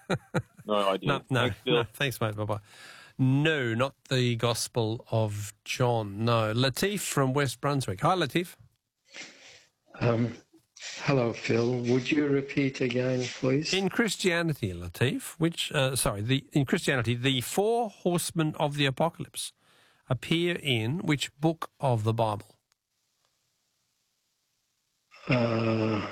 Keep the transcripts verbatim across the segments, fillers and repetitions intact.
No idea. No, no, Thanks, Phil. no. Thanks, mate. Bye-bye. No, not the Gospel of John. No. Latif from West Brunswick. Hi, Latif. Um, hello, Phil. Would you repeat again, please? In Christianity, Latif, which, uh, sorry, the in Christianity, the four horsemen of the apocalypse appear in which book of the Bible? Uh,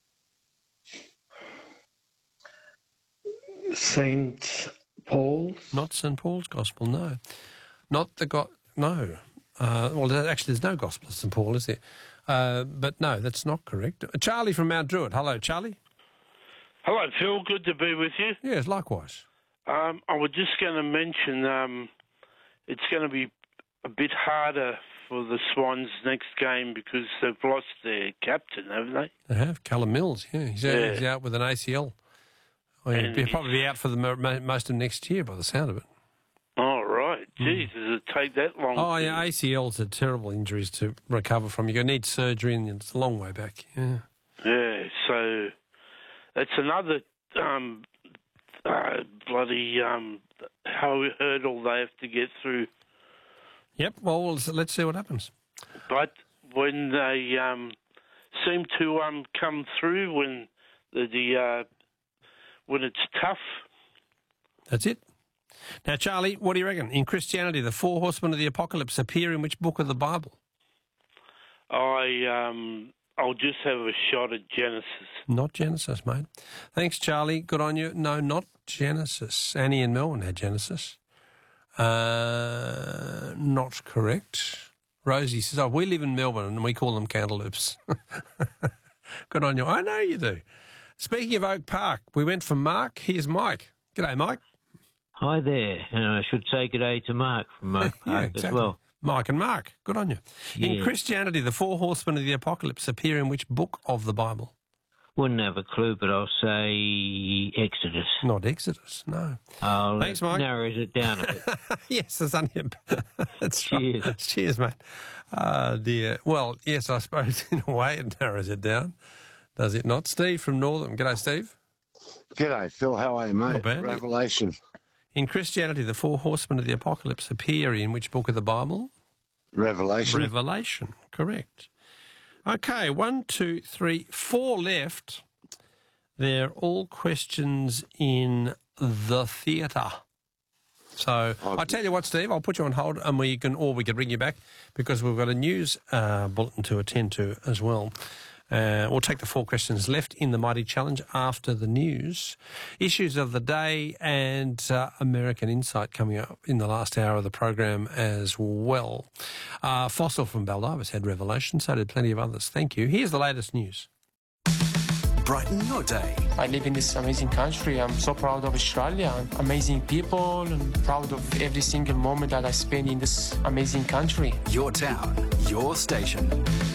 Saint Paul? Not Saint Paul's Gospel, no. Not the God, no. Uh, well, there- actually, there's no Gospel of Saint Paul, is there? Uh, but no, that's not correct. Charlie from Mount Druitt. Hello, Charlie. Hello, Phil. Good to be with you. Yes, likewise. Um, I was just going to mention um, it's going to be a bit harder for the Swans next game because they've lost their captain, haven't they? They have. Callum Mills, yeah. He's, Out, Yeah. he's out with an A C L. Well, And he'll probably be out for the mo- mo- most of next year by the sound of it. Oh, right. Geez, does it take that long? Oh, yeah, A C Ls are terrible injuries to recover from. You're going to need surgery and it's a long way back, yeah. Yeah, so that's another um, uh, bloody um, hurdle they have to get through. Yep, well, let's, let's see what happens. But when they um, seem to um, come through, when the, the uh, when it's tough. That's it. Now, Charlie, what do you reckon? In Christianity, the four horsemen of the apocalypse appear in which book of the Bible? I um, I'll just have a shot at Genesis. Not Genesis, mate. Thanks, Charlie. Good on you. No, not Genesis. Annie in Melbourne had Genesis. Uh, not correct. Rosie says, oh, we live in Melbourne and we call them cantaloupes. Good on you. I know you do. Speaking of Oak Park, we went from Mark. Here's Mike. G'day, Mike. Hi there, and I should say good day to Mark from Oak Park Yeah, as exactly. well. Mike and Mark. Good on you. In Yeah. Christianity, the four horsemen of the apocalypse appear in which book of the Bible? Wouldn't have a clue, but I'll say Exodus. Not Exodus, no. I'll Thanks, Mike. narrows it down a bit. Yes, there's only a... That's Cheers. right. Cheers, mate. Oh, dear. Well, yes, I suppose in a way it narrows it down. Does it not? Steve from Northern. G'day, Steve. G'day, Phil. How are you, mate? Not bad. Revelation. In Christianity, the four horsemen of the apocalypse appear in which book of the Bible? Revelation. Revelation, correct. Okay, one, two, three, four left. They're all questions in the theatre. So I tell you what, Steve, I'll put you on hold, and we can, or we can bring you back because we've got a news uh, bulletin to attend to as well. Uh, we'll take the four questions left in the Mighty Challenge after the news. Issues of the day and uh, American Insight coming up in the last hour of the program as well. Uh, Fossil from Baldivis had Revelation, so did plenty of others. Thank you. Here's the latest news. Brighten your day. I live in this amazing country. I'm so proud of Australia, and amazing people, and proud of every single moment that I spend in this amazing country. Your town, your station.